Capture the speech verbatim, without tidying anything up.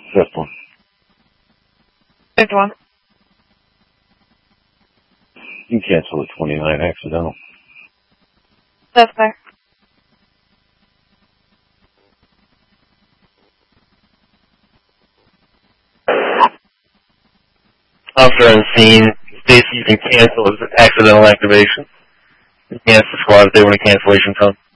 Fifth one. Fifth one. You can cancel the twenty-nine accidental. That's fair. Officer on scene states you can cancel as an accidental activation. You can ask the squad if they want a cancellation code.